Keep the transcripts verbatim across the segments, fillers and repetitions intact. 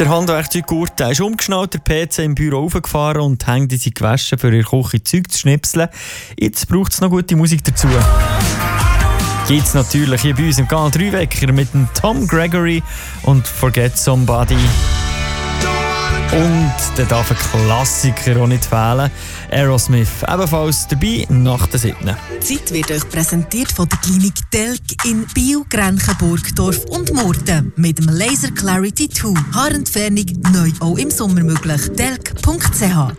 Der Handwerkzeuggurt ist umgeschnallt, der P C im Büro aufgefahren und hängt in sie gewaschen, für ihre Küche Zeug zu schnipseln. Jetzt braucht es noch gute Musik dazu. Gibt es natürlich hier bei uns im Kanal drei Wecker mit dem Tom Gregory und Forget Somebody. Und dann darf ein Klassiker auch nicht fehlen. Aerosmith ebenfalls dabei nach der siebten. Die Zeit wird euch präsentiert von der Klinik Telk in Biel, Grenchen, Burgdorf und Murten. Mit dem Laser Clarity zwei. Haarentfernung neu auch im Sommer möglich. telk punkt c h.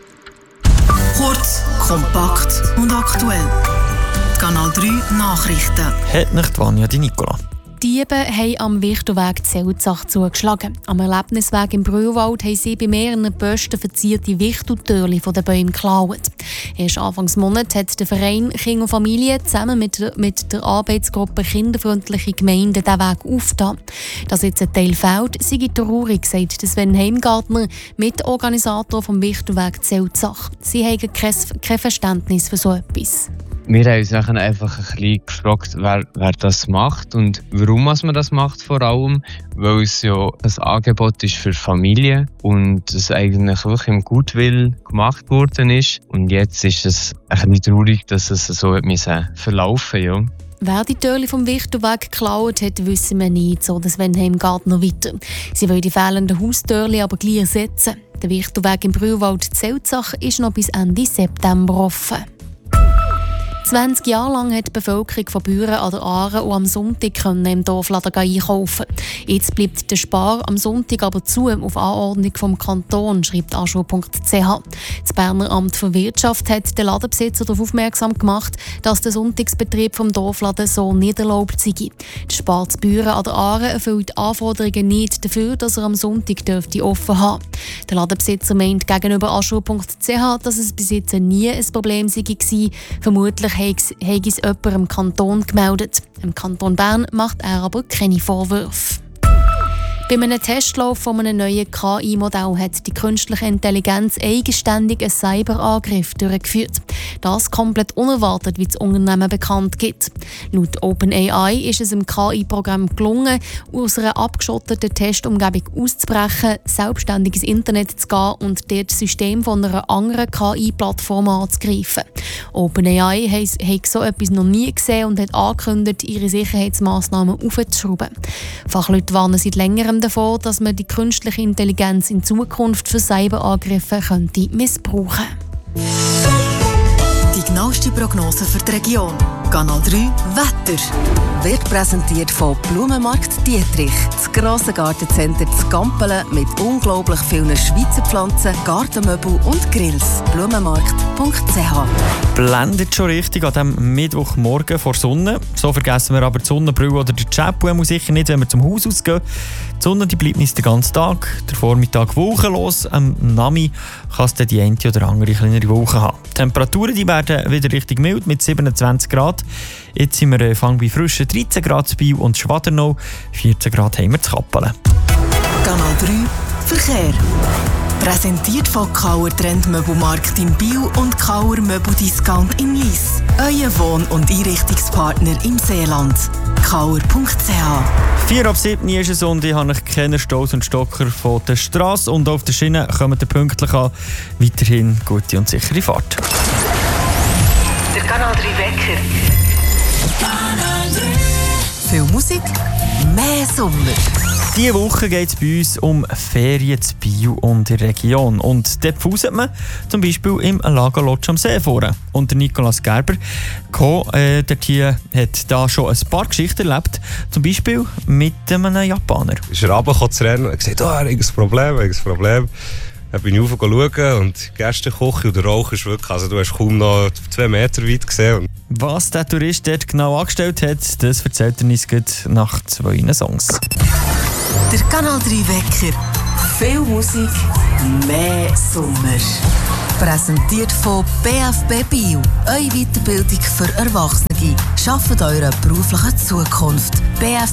Kurz, kompakt und aktuell. Kanal drei Nachrichten. Hat nicht Vanja die Nicola. Die Diebe haben am Wichtelweg Zelzach zugeschlagen. Am Erlebnisweg im Brühlwald haben sie bei mehreren Posten verzierte Wichteltürchen von den Bäumen geklaut. Erst Anfangs Monat hat der Verein Kind und Familie zusammen mit der, mit der Arbeitsgruppe Kinderfreundliche Gemeinden diesen Weg aufgetan. Dass jetzt ein Teil fehlt, sei traurig, sagt Sven Heimgartner, Mitorganisator vom Wichtelweg Zelzach. Sie haben kein, kein Verständnis für so etwas. Wir haben uns einfach ein bisschen gefragt, wer, wer das macht und warum man das macht vor allem, weil es ja ein Angebot ist für Familien und es eigentlich wirklich im Gutwill gemacht worden ist. Und jetzt ist es ein bisschen traurig, dass es so verlaufen musste. Ja. Wer die Türchen vom Wichtelweg geklaut hat, wissen wir nicht, so das Sven Heimgartner weiter. Sie wollen die fehlenden Haustürchen aber gleich ersetzen. Der Wichtelweg im Brühlwald Zelzach ist noch bis Ende September offen. zwanzig Jahre lang hat die Bevölkerung von Büren an der Aare auch am Sonntag im Dorfladen einkaufen. Jetzt bleibt der Spar am Sonntag aber zu, auf Anordnung vom Kanton, schreibt aschur punkt c h. Das Berner Amt für Wirtschaft hat den Ladenbesitzer darauf aufmerksam gemacht, dass der Sonntagsbetrieb vom Dorfladen so nicht erlaubt sei. Der Spar zu Büren an der Aare erfüllt die Anforderungen nicht dafür, dass er am Sonntag dürfte offen haben. Der Ladenbesitzer meint gegenüber aschur punkt c h, dass es bis jetzt nie ein Problem sei. Vermutlich habe es jemand im Kanton gemeldet. Im Kanton Bern macht er aber keine Vorwürfe. Bei einem Testlauf von einem neuen K I-Modell hat die künstliche Intelligenz eigenständig einen Cyberangriff durchgeführt. Das komplett unerwartet, wie das Unternehmen bekannt gibt. Laut OpenAI ist es im K I-Programm gelungen, aus einer abgeschotteten Testumgebung auszubrechen, selbstständig ins Internet zu gehen und dort das System von einer anderen K I-Plattform anzugreifen. OpenAI hat so etwas noch nie gesehen und hat angekündigt, ihre Sicherheitsmaßnahmen aufzuschrauben. Fachleute warnen seit längerem davor, dass man die künstliche Intelligenz in Zukunft für Cyberangriffe könnte missbrauchen. Die genaueste Prognose für die Region. Kanal drei Wetter. Wird präsentiert von Blumenmarkt Dietrich. Das grosse Gartencenter zu Gampelen mit unglaublich vielen Schweizer Pflanzen, Gartenmöbel und Grills. Blumenmarkt punkt c h. Blendet schon richtig an diesem Mittwochmorgen vor Sonne. So vergessen wir aber die Sonnenbrille oder den Chapeau sicher nicht, wenn wir zum Haus ausgehen. Die Sonne die bleibt uns den ganzen Tag, der Vormittag wolkenlos. Am Nami kann es dann die eine oder andere kleinere Wolke haben. Die Temperaturen die werden wieder richtig mild mit siebenundzwanzig Grad. Jetzt sind wir fang bei frischen dreizehn Grad zu Biel und Schwadernau. vierzehn Grad haben wir zu Kappelen. Kanal drei Verkehr. Präsentiert von Kauer Trendmöbelmarkt in Biel und Kauer Möbeldiscount in Lyss. Euer Wohn- und Einrichtungspartner im Seeland. kauer punkt c h. vier ab sieben ist es und ich habe keine Staus und Stocker von der Straße und auf der Schiene kommen wir pünktlich an. Weiterhin gute und sichere Fahrt. Der Kanal drei Wecker. Viel Musik, mehr Sommer. Diese Woche geht es bei uns um Ferien zu Biel und in der Region. Und dort fuset man zum Beispiel im Lago Lodge am See vor. Und der Nicolas Gerber äh, der hier hat da schon ein paar Geschichten erlebt. Zum Beispiel mit einem Japaner. Ist er runtergekommen zu rennen und gesagt, oh, er hat ein Problem, ein Problem. Dann bin ich raufgeschaut und die Gästenküche und der Rauch ist wirklich, also du hast kaum noch zwei Meter weit gesehen. Was der Tourist dort genau angestellt hat, das erzählt er uns nach zwei Songs. Der Kanal drei Wecker. Viel Musik, mehr Sommer. Präsentiert von B F B Biel. Eure Weiterbildung für Erwachsene. Schafft eure berufliche Zukunft. b f